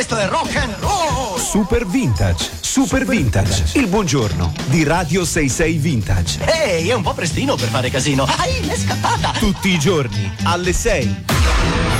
Questo è rock and roll! Super Vintage, Super Vintage, il buongiorno di Radio 66 Vintage. Ehi, è un po' prestino per fare casino. Ai, m'è scappata! Tutti i giorni alle 6.